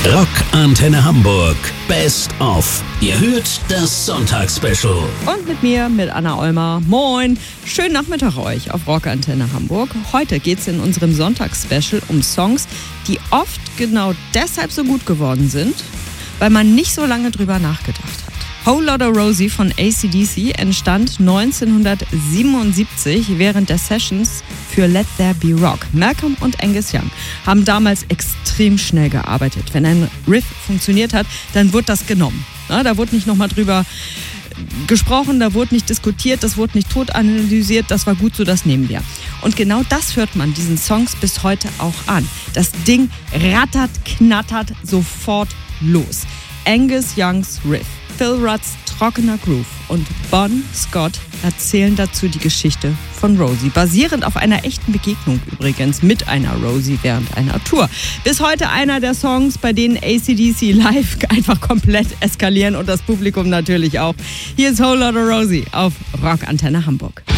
Rock Antenne Hamburg Best of. Ihr hört das Sonntagsspecial. Und mit mir, mit Anna Olmer. Moin. Schönen Nachmittag euch auf Rock Antenne Hamburg. Heute geht's in unserem Sonntagsspecial um Songs, die oft genau deshalb so gut geworden sind, weil man nicht so lange drüber nachgedacht hat. Whole Lotta Rosie von AC/DC entstand 1977 während der Sessions für Let There Be Rock. Malcolm und Angus Young haben damals extrem schnell gearbeitet. Wenn ein Riff funktioniert hat, dann wurde das genommen. Da wurde nicht nochmal drüber gesprochen, da wurde nicht diskutiert, das wurde nicht tot analysiert, das war gut so, das nehmen wir. Und genau das hört man diesen Songs bis heute auch an. Das Ding rattert, knattert sofort los. Angus Youngs Riff, Phil Rudds trockener Groove und Bon Scott erzählen dazu die Geschichte von Rosie. Basierend auf einer echten Begegnung übrigens mit einer Rosie während einer Tour. Bis heute einer der Songs, bei denen AC/DC live einfach komplett eskalieren und das Publikum natürlich auch. Hier ist Whole Lotta Rosie auf Rock Antenne Hamburg.